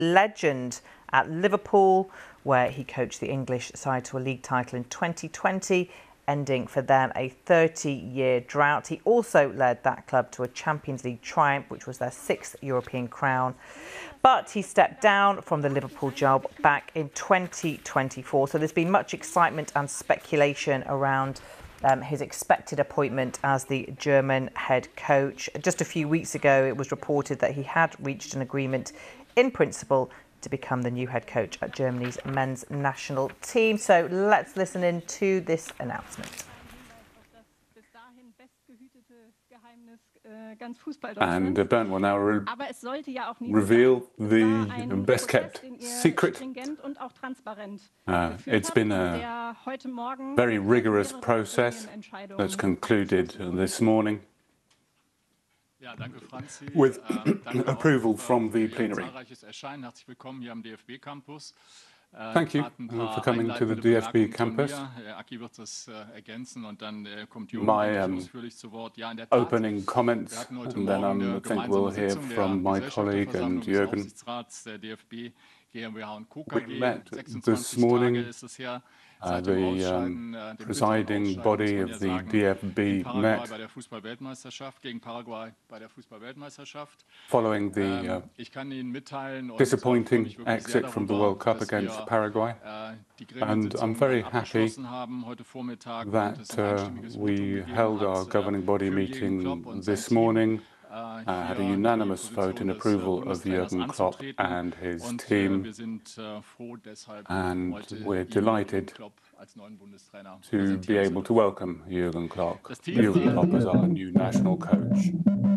legend at Liverpool, where he coached the English side to a league title in 2020, ending for them a 30-year drought. He also led that club to a Champions League triumph, which was their 6th European crown. But he stepped down from the Liverpool job back in 2024. So there's been much excitement and speculation around his expected appointment as the German head coach. Just a few weeks ago, it was reported that he had reached an agreement in principle to become the new head coach at Germany's men's national team. So let's listen in to this announcement. And Bernd will now reveal the best-kept secret. It's been a very rigorous process that's concluded this morning with approval from the plenary. Thank you for coming to the DFB campus. My opening comments, and then I think we'll hear from my colleague and Jürgen. We met this morning. The presiding body of the DFB met following the disappointing exit from the World Cup against Paraguay. And I'm very happy that we held our governing body meeting this morning, had a unanimous vote in approval of Jürgen Klopp and his team, and we're delighted to be able to welcome Jürgen Klopp as our new national coach.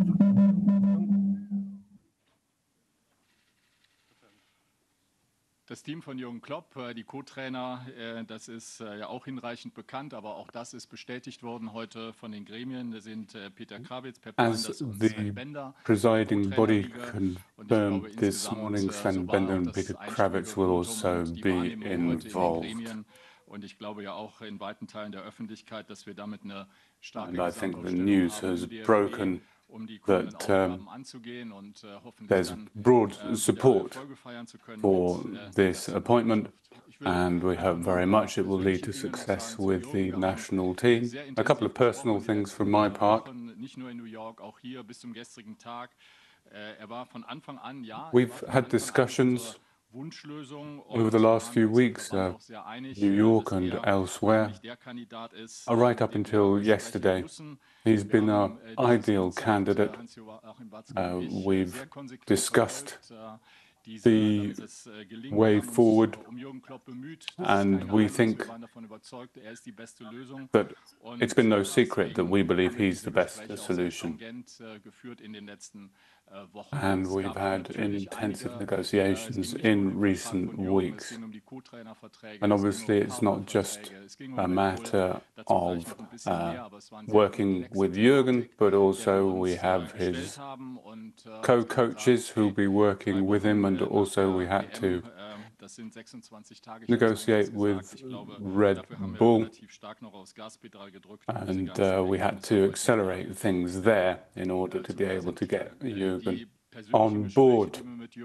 Das Team von Jürgen Klopp, die Co-Trainer, das ist ja auch hinreichend bekannt, aber auch das ist bestätigt worden heute von den Gremien. Da sind Peter Krawietz, Pep Lijnders und Sven Bender. As the presiding body confirmed this morning, Sven Bender and Peter Krawietz will also be involved. Und ich glaube ja auch in weiten Teilen der Öffentlichkeit, dass wir damit eine starke And I think the news has broken that there's broad support for this appointment, and we hope very much it will lead to success with the national team. A couple of personal things from my part. We've had discussions over the last few weeks, New York and elsewhere, right up until yesterday. He's been our ideal candidate. We've discussed the way forward, and we think that it's been no secret that we believe he's the best solution. And we've had intensive negotiations in recent weeks. And obviously it's not just a matter of working with Jürgen, but also we have his co-coaches who'll be working with him, and also we had to negotiate with Red Bull, and we had to accelerate things there in order to be able to get Jürgen on board.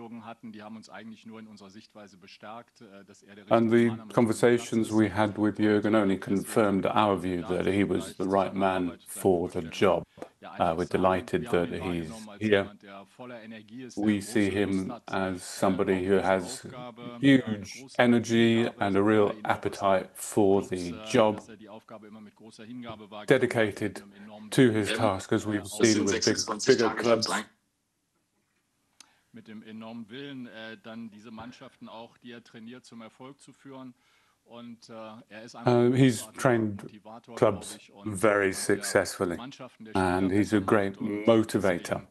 And the conversations we had with Jürgen only confirmed our view that he was the right man for the job. We're delighted that he's here. We see him as somebody who has huge energy and a real appetite for the job, dedicated to his task, as we've seen with bigger clubs. Mit dem enormen Willen, dann diese Mannschaften auch, die trainiert, zum Erfolg zu führen. Und ist he's trained clubs very successfully, and he's a great motivator.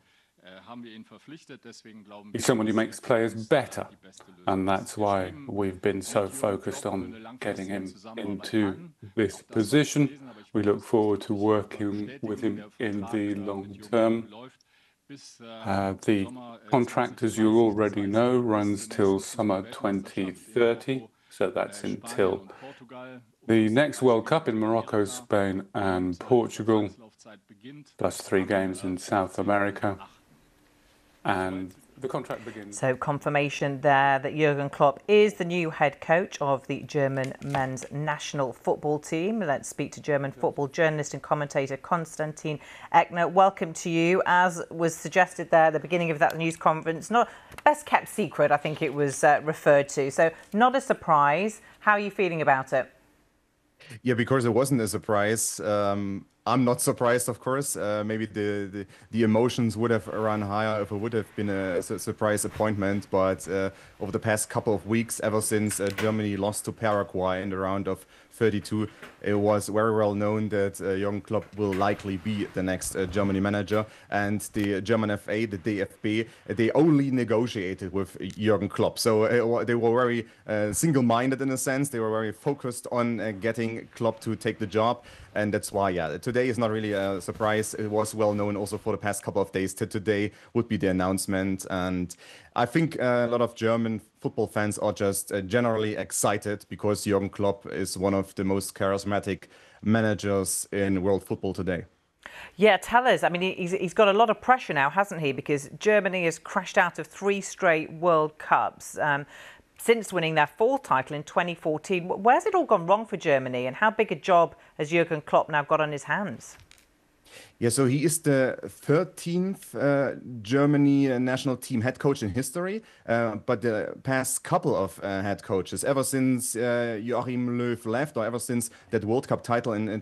He's someone who makes players better, and that's why we've been so focused on getting him into this position. We look forward to working with him in the long term. The contract, as you already know, runs till summer 2030, so that's until the next World Cup in Morocco, Spain and Portugal, plus 3 games in South America. And the contract begins. So confirmation there that Jurgen Klopp is the new head coach of the German men's national football team. Let's speak to German football journalist and commentator Konstantin Eckner. Welcome to you. As was suggested there at the beginning of that news conference, not best kept secret, I think it was referred to. So not a surprise. How are you feeling about it? Yeah, because it wasn't a surprise. I'm not surprised, of course. Maybe the emotions would have run higher if it would have been a surprise appointment. But over the past couple of weeks, ever since Germany lost to Paraguay in the round of 32, it was very well known that Jurgen Klopp will likely be the next Germany manager. And the German FA, the DFB, they only negotiated with Jurgen Klopp. So they were very single-minded in a sense. They were very focused on getting Klopp to take the job. And that's why, yeah, today is not really a surprise. It was well known also for the past couple of days. Today would be the announcement. And I think a lot of German football fans are just generally excited because Jurgen Klopp is one of the most charismatic managers in world football today. Yeah, tell us. I mean, he's got a lot of pressure now, hasn't he? Because Germany has crashed out of 3 straight World Cups. Since winning their 4th title in 2014. Where's it all gone wrong for Germany, and how big a job has Jurgen Klopp now got on his hands? Yeah, so he is the 13th Germany national team head coach in history, but the past couple of head coaches, ever since Joachim Löw left, or ever since that World Cup title in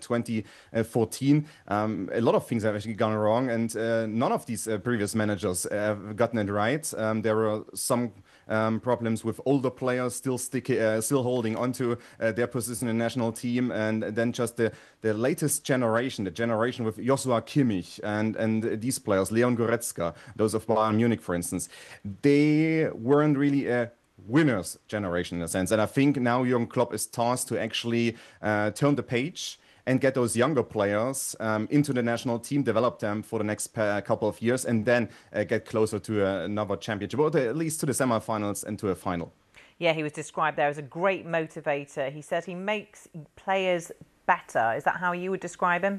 2014, a lot of things have actually gone wrong, and none of these previous managers have gotten it right. There were some problems with older players still holding onto their position in the national team, and then just the latest generation, the generation with Joshua Kimmich and these players, Leon Goretzka, those of Bayern Munich, for instance, they weren't really a winners generation in a sense. And I think now Jurgen Klopp is tasked to actually turn the page and get those younger players into the national team, develop them for the next couple of years, and then get closer to another championship, or at least to the semifinals and to a final. Yeah, he was described there as a great motivator. He said he makes players better. Is that how you would describe him?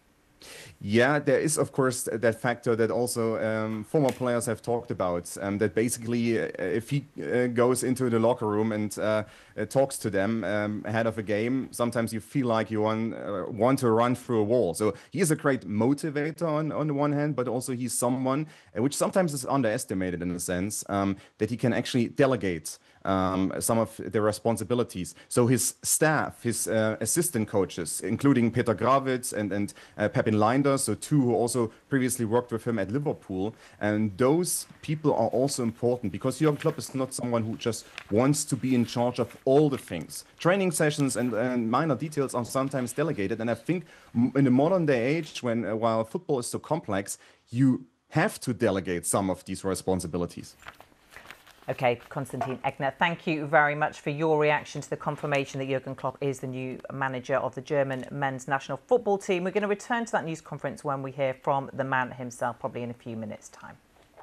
Yeah, there is, of course, that factor that also former players have talked about, that basically if he goes into the locker room and talks to them ahead of a game, sometimes you feel like you want to run through a wall. So he is a great motivator on the one hand, but also he's someone which sometimes is underestimated in a sense, that he can actually delegate some of the responsibilities. So his staff, his assistant coaches, including Peter Grawitz and Pepin Leinders, so 2 who also previously worked with him at Liverpool. And those people are also important because Jurgen Klopp is not someone who just wants to be in charge of all the things. Training sessions and minor details are sometimes delegated. And I think in the modern day age, while football is so complex, you have to delegate some of these responsibilities. OK, Konstantin Eckner, thank you very much for your reaction to the confirmation that Jurgen Klopp is the new manager of the German men's national football team. We're going to return to that news conference when we hear from the man himself, probably in a few minutes' time.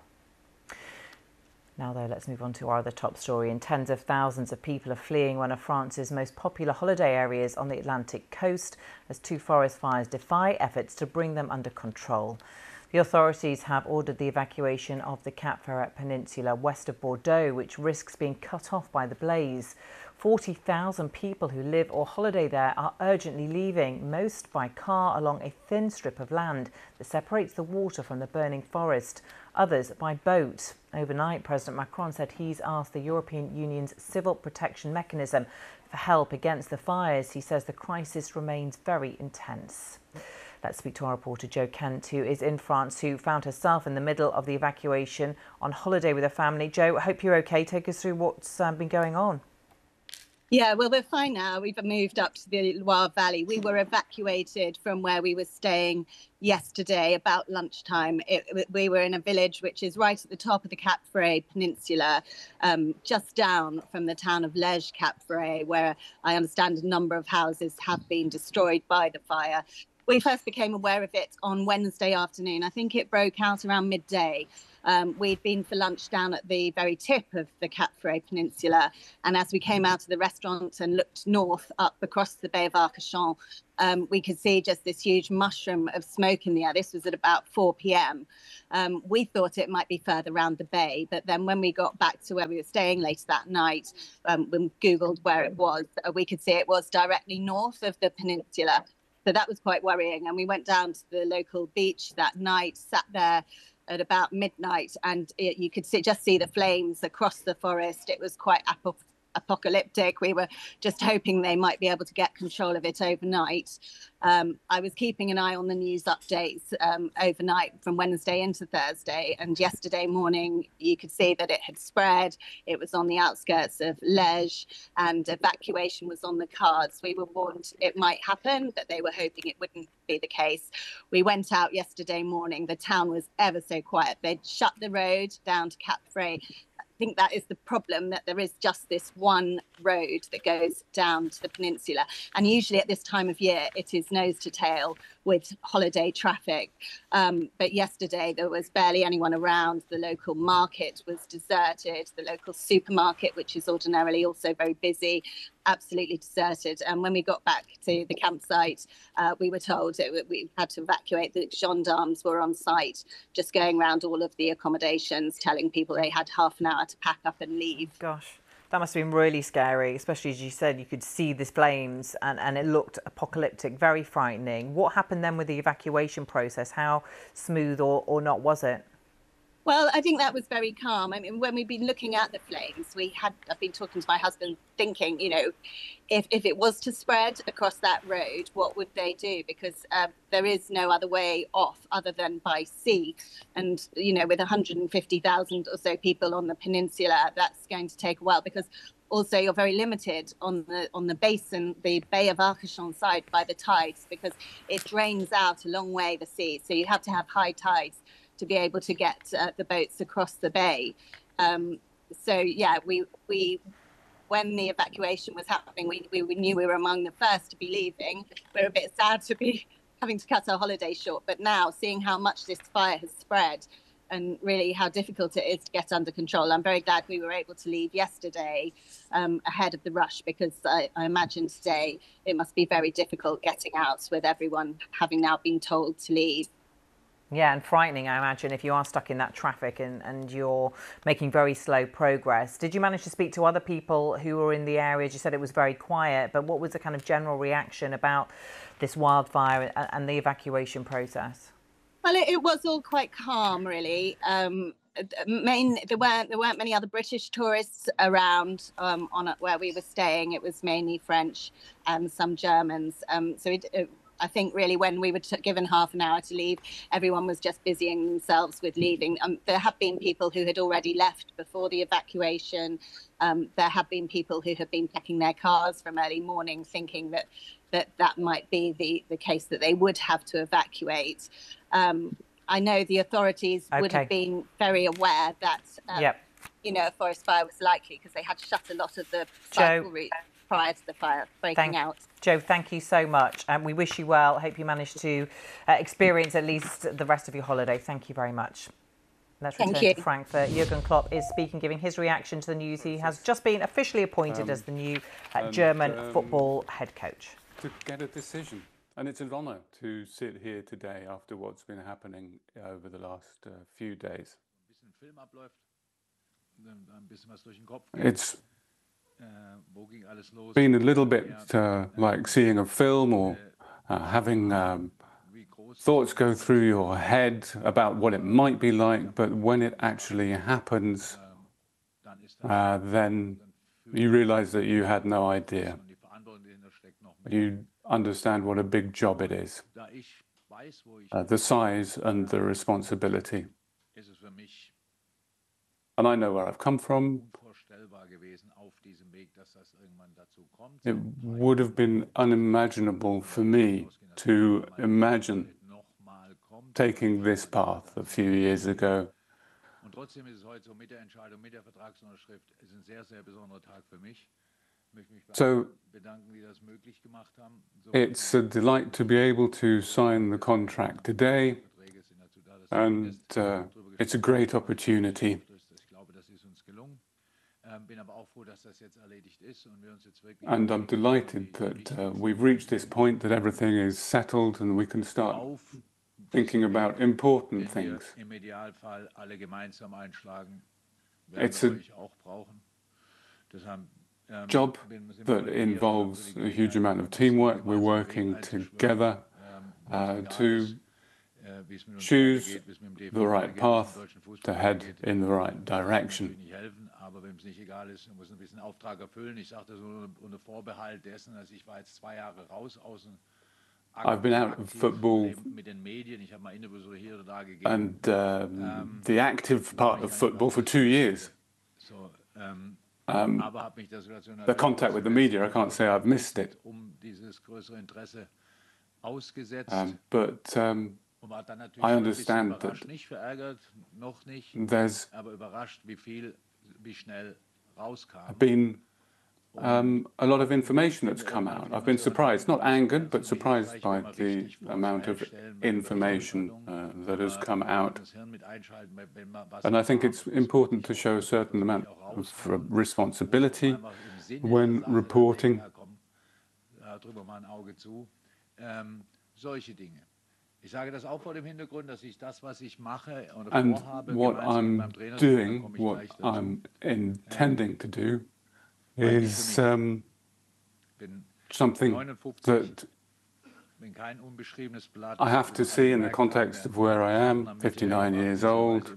Now, though, let's move on to our other top story. And tens of thousands of people are fleeing one of France's most popular holiday areas on the Atlantic coast as 2 forest fires defy efforts to bring them under control. The authorities have ordered the evacuation of the Cap Ferret Peninsula west of Bordeaux, which risks being cut off by the blaze. 40,000 people who live or holiday there are urgently leaving, most by car along a thin strip of land that separates the water from the burning forest, others by boat. Overnight, President Macron said he's asked the European Union's civil protection mechanism for help against the fires. He says the crisis remains very intense. Let's speak to our reporter Jo Kent, who is in France, who found herself in the middle of the evacuation on holiday with her family. Jo, I hope you're OK. Take us through what's been going on. Yeah, well, we're fine now. We've moved up to the Loire Valley. We were evacuated from where we were staying yesterday about lunchtime. We were in a village which is right at the top of the Cap Ferret Peninsula, just down from the town of Lège Cap Ferret, where I understand a number of houses have been destroyed by the fire. We first became aware of it on Wednesday afternoon. I think it broke out around midday. We'd been for lunch down at the very tip of the Cap Ferret Peninsula. And as we came out of the restaurant and looked north up across the Bay of Arcachon, we could see just this huge mushroom of smoke in the air. This was at about 4 p.m. We thought it might be further around the bay. But then when we got back to where we were staying later that night, when we Googled where it was, we could see it was directly north of the peninsula. So that was quite worrying. And we went down to the local beach that night, sat there at about midnight, and you could just see the flames across the forest. It was quite apocalyptic. We were just hoping they might be able to get control of it overnight. I was keeping an eye on the news updates overnight from Wednesday into Thursday, and yesterday morning you could see that it had spread. It was on the outskirts of Liège, and evacuation was on the cards. We were warned it might happen, but they were hoping it wouldn't be the case. We went out yesterday morning. The town was ever so quiet. They'd shut the road down to Cap Ferret. I think that is the problem, that there is just this one road that goes down to the peninsula. And usually at this time of year, it is nose to tail with holiday traffic. But yesterday, there was barely anyone around. The local market was deserted. The local supermarket, which is ordinarily also very busy, absolutely deserted. And when we got back to the campsite, we were told we had to evacuate. The gendarmes were on site, just going around all of the accommodations, telling people they had half an hour to pack up and leave. Gosh, that must have been really scary, especially as you said, you could see the flames and it looked apocalyptic, very frightening. What happened then with the evacuation process? How smooth or not was it? Well, I think that was very calm. I mean, when we've been looking at the flames, I've been talking to my husband thinking, if it was to spread across that road, what would they do? Because there is no other way off other than by sea. And, with 150,000 or so people on the peninsula, that's going to take a while, because also you're very limited on the basin, the Bay of Arcachon side, by the tides, because it drains out a long way the sea. So you have to have high tides to be able to get the boats across the bay. So yeah, we when the evacuation was happening, we knew we were among the first to be leaving. We're a bit sad to be having to cut our holiday short, but now seeing how much this fire has spread and really how difficult it is to get under control, I'm very glad we were able to leave yesterday ahead of the rush, because I imagine today it must be very difficult getting out with everyone having now been told to leave. Yeah, and frightening, I imagine, if you are stuck in that traffic and you're making very slow progress. Did you manage to speak to other people who were in the area? You said it was very quiet, but what was the kind of general reaction about this wildfire and the evacuation process? Well, it was all quite calm, really. There weren't many other British tourists around where we were staying. It was mainly French and some Germans. I think really when we were given half an hour to leave, everyone was just busying themselves with leaving. There have been people who had already left before the evacuation. There have been people who have been packing their cars from early morning, thinking that might be the case, that they would have to evacuate. I know the authorities would have been very aware that a forest fire was likely, because they had shut a lot of the cycle routes prior to the fire breaking out. Jo, thank you so much. We wish you well. I hope you manage to experience at least the rest of your holiday. Thank you very much. Let's return to Frankfurt. Jurgen Klopp is speaking, giving his reaction to the news. He has just been officially appointed as the new German football head coach. To get a decision. And it's an honour to sit here today after what's been happening over the last few days. It's been a little bit like seeing a film, or having thoughts go through your head about what it might be like, but when it actually happens, then you realize that you had no idea. You understand what a big job it is, the size and the responsibility. And I know where I've come from. It would have been unimaginable for me to imagine taking this path a few years ago. So it's a delight to be able to sign the contract today, and it's a great opportunity. And I'm delighted that we've reached this point, that everything is settled and we can start thinking about important things. It's a job that involves a huge amount of teamwork. We're working together to choose the right path to head in the right direction. I've been out of football and the active part of football for 2 years. The contact with the media, I can't say I've missed it. But I understand that there's been a lot of information that's come out. I've been surprised, not angered, but surprised by the amount of information that has come out. And I think it's important to show a certain amount of responsibility when reporting. And what I'm doing, what I'm intending to do, is something that I have to see in the context of where I am, 59 years old.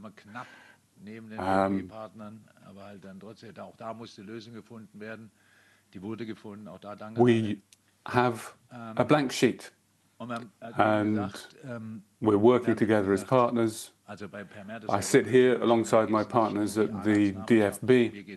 We have a blank sheet, and we're working together as partners. I sit here alongside my partners at the DFB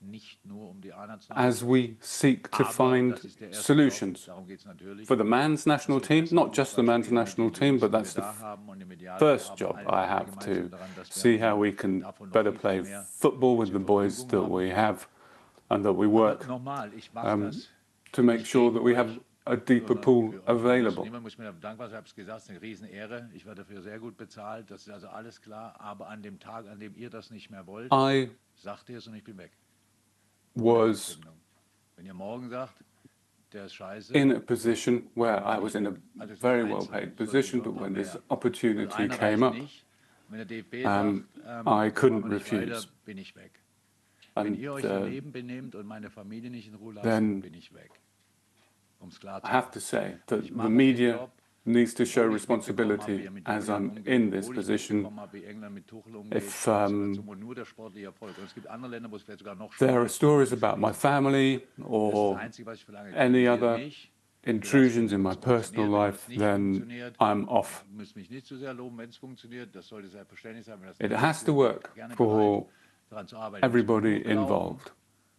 as we seek to find solutions for the men's national team, not just the men's national team, but that's the first job I have, to see how we can better play football with the boys that we have, and that we work to make sure that we have a deeper pool available. I was in a position where I was in a very well-paid position, but when this opportunity came up, I couldn't refuse. And then I have to say that the media needs to show responsibility as I'm in this position. If there are stories about my family or any other intrusions in my personal life, then I'm off. It has to work for everybody involved.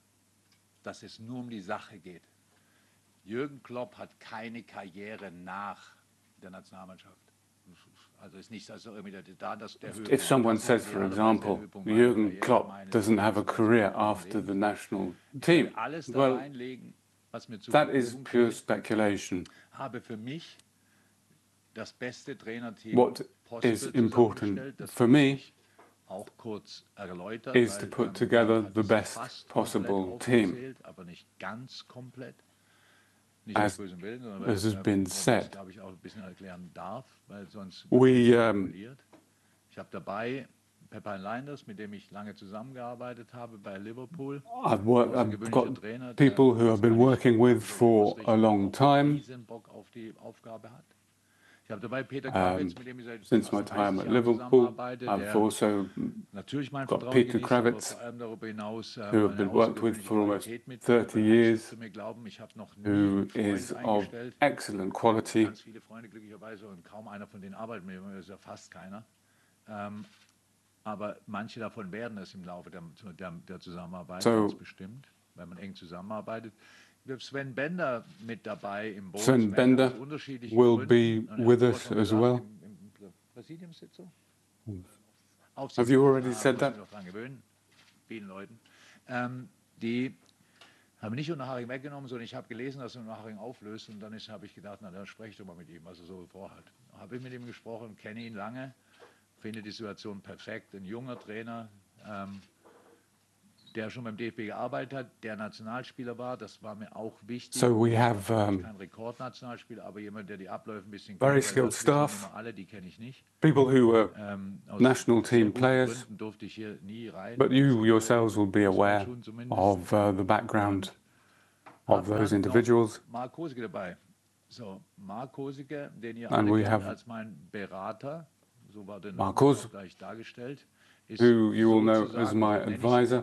Jürgen Klopp hat keine Karriere nach der Nationalmannschaft. If someone says, for example, Jürgen Klopp doesn't have a career after the national team, well, that is pure speculation. What is important for me is to put together the best possible team. As has been said, we I've got people who I've been working with for a long time. Since my time at Liverpool, I've also got Peter Krawietz, who I've been worked with for almost 30 years, who is of excellent quality. Aber manche davon werden es im Laufe der Zusammenarbeit bestimmt, weil man eng zusammenarbeitet. Sven Bender mit dabei im Boot. Sven Bender will be with us as well. Have you already said that? Vielen Leuten. Die Habe nicht Unterhaching weggenommen, sondern ich habe gelesen, dass er Unterhaching auflöst und dann habe ich gedacht, na dann spreche ich doch mal mit ihm, was er so vorhat. Habe ich mit ihm gesprochen, kenne ihn lange, finde die Situation perfekt, ein junger Trainer, der schon beim DFB gearbeitet hat, der Nationalspieler war, das war mir auch wichtig. So we have kein Rekordnationalspieler, aber jemand, der die Abläufe ein bisschen very kennt, skilled staff, alle, die kenne ich nicht. people who are national team players, durfte ich hier nie rein. but you yourselves will be aware of the background of those individuals. Mark Kosicke dabei. So, Mark Kosicke, den ihr And alle we kennt have als mein Berater, so war der Markus, auch gleich dargestellt. who you will know as my advisor,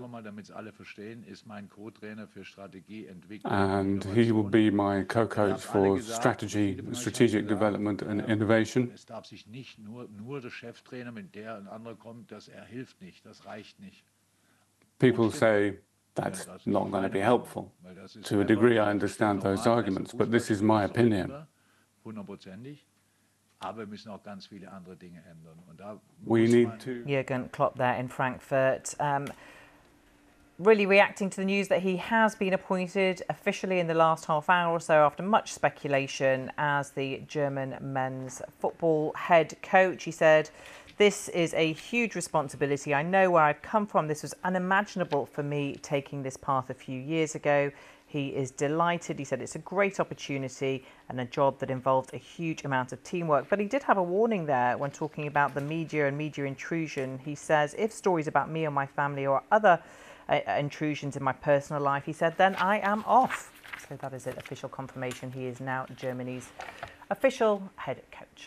and he will be my co-coach for strategic development and innovation. Es darf sich nicht nur der Cheftrainer, mit der ein anderer kommt, dass hilft nicht, das reicht nicht. People say that's not going to be helpful. To a degree, I understand those arguments, but this is my opinion. Hundertprozentig. Aber wir müssen auch ganz viele andere Dinge ändern. Und da We need to. Jürgen Klopp there in Frankfurt, really reacting to the news that he has been appointed officially in the last half hour or so after much speculation as the German men's football head coach. He said, "This is a huge responsibility. I know where I've come from. This was unimaginable for me taking this path a few years ago." He is delighted. He said it's a great opportunity and a job that involved a huge amount of teamwork. But he did have a warning there when talking about the media and media intrusion. He says, if stories about me or my family or other intrusions in my personal life, he said, then I am off. So that is it, official confirmation. He is now Germany's official head coach.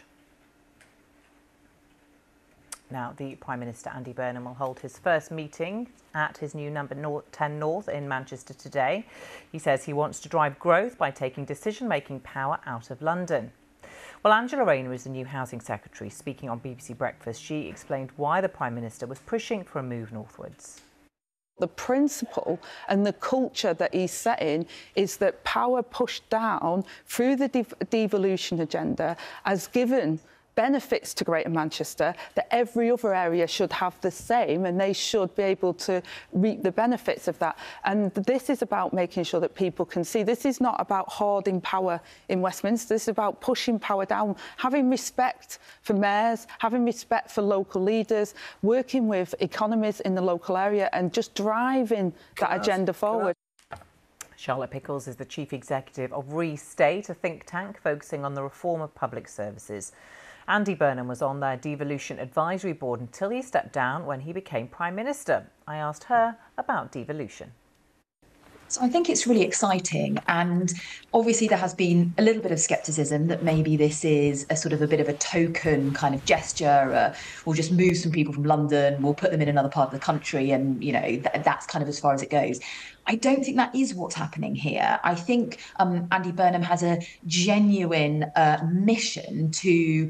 Now, the Prime Minister, Andy Burnham, will hold his first meeting at his new number 10 North in Manchester today. He says he wants to drive growth by taking decision-making power out of London. Well, Angela Rayner is the new Housing Secretary. Speaking on BBC Breakfast, she explained why the Prime Minister was pushing for a move northwards. The principle and the culture that he's setting is that power pushed down through the devolution agenda has given benefits to Greater Manchester, that every other area should have the same and they should be able to reap the benefits of that. And this is about making sure that people can see. This is not about hoarding power in Westminster. This is about pushing power down, having respect for mayors, having respect for local leaders, working with economies in the local area and just driving that agenda forward. Charlotte Pickles is the Chief Executive of Restate, a think tank focusing on the reform of public services. Andy Burnham was on their devolution advisory board until he stepped down when he became Prime Minister. I asked her about devolution. So I think it's really exciting, and obviously there has been a little bit of scepticism that maybe this is a sort of a bit of a token kind of gesture. We'll just move some people from London, we'll put them in another part of the country, and you know that's kind of as far as it goes. I don't think that is what's happening here. I think Andy Burnham has a genuine mission to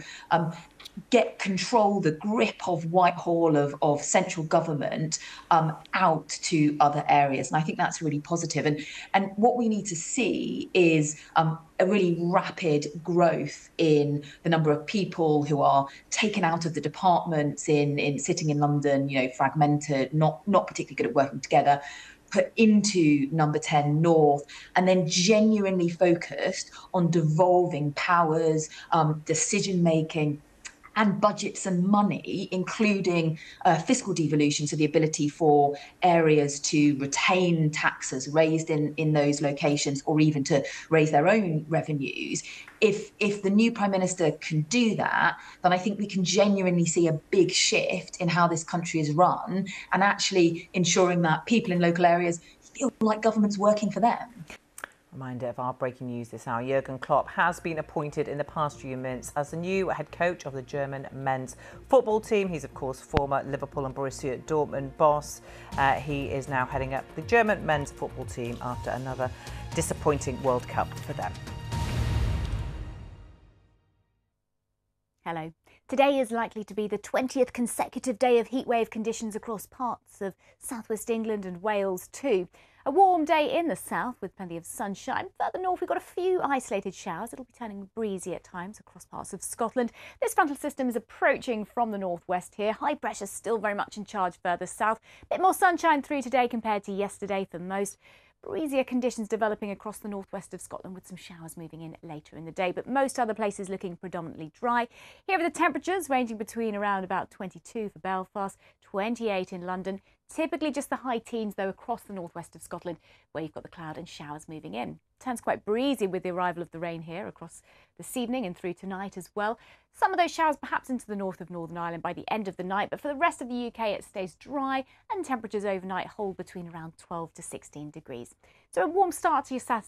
the grip of Whitehall, of central government out to other areas. And I think that's really positive. And what we need to see is a really rapid growth in the number of people who are taken out of the departments in sitting in London, you know, fragmented, not particularly good at working together, put into number 10 North, and then genuinely focused on devolving powers, decision-making, and budgets and money, including fiscal devolution, so the ability for areas to retain taxes raised in those locations or even to raise their own revenues. If the new Prime Minister can do that, then I think we can genuinely see a big shift in how this country is run and actually ensuring that people in local areas feel like government's working for them. Reminder of our breaking news this hour. Jürgen Klopp has been appointed in the past few minutes as the new head coach of the German men's football team. He's, of course, former Liverpool and Borussia Dortmund boss. He is now heading up the German men's football team after another disappointing World Cup for them. Hello. Today is likely to be the 20th consecutive day of heatwave conditions across parts of southwest England and Wales too. A warm day in the south with plenty of sunshine. Further north, we've got a few isolated showers. It'll be turning breezy at times across parts of Scotland. This frontal system is approaching from the northwest here. High pressure still very much in charge further south. A bit more sunshine through today compared to yesterday for most. breezier conditions developing across the northwest of Scotland with some showers moving in later in the day, but most other places looking predominantly dry. Here are the temperatures ranging between around about 22 for Belfast, 28 in London. Typically just the high teens, though, across the northwest of Scotland, where you've got the cloud and showers moving in. Turns quite breezy with the arrival of the rain here across this evening and through tonight as well. Some of those showers perhaps into the north of Northern Ireland by the end of the night, but for the rest of the UK it stays dry and temperatures overnight hold between around 12 to 16 degrees. So a warm start to your Saturday